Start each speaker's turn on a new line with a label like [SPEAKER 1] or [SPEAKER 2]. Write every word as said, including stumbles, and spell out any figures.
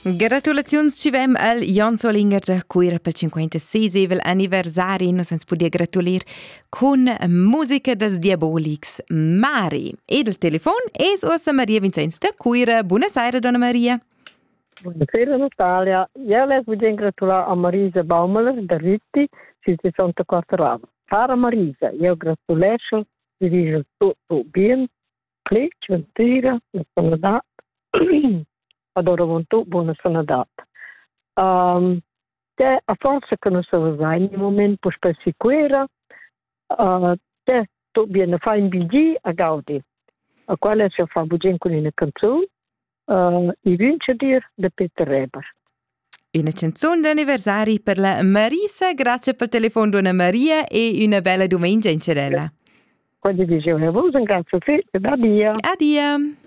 [SPEAKER 1] Gratulazioni ci vem al Jan Solinger da Cuira pel cinquantaseivel anniversari. Nos ens podia gratulir con musica des Diabolics Mari. E del telefon es ossa Maria Vincenz da Cuira. Buonasera, donna Maria.
[SPEAKER 2] Buonasera Natalia. Io le voglio gratulare a Marisa Baumeler da Ritti, sessantaquattro anni. Cara Marisa, io gratulascio, ti dico tutto bene, clic, ventura, la sanità. Adoro molto, buona sanità. Um, te a forza che non so sai, in un momento per sicura, uh, te tu vieni a fare un B G a Gaudi, a quale si fa bugen con una canzone, uh, I vince dir de Peter Reber.
[SPEAKER 1] Una canzone d'anniversari per la Marisa, grazie per il telefono donna Maria e una bella domenica in Cerella.
[SPEAKER 2] Quando dicevo, a voi un grazie, addio.
[SPEAKER 1] Addio.